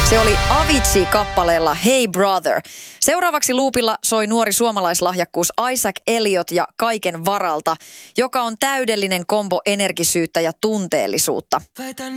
Se oli Avicii kappaleella Hey Brother. Seuraavaksi luupilla soi nuori suomalaislahjakkuus Isaac Elliot ja Kaiken varalta, joka on täydellinen kombo energisyyttä ja tunteellisuutta.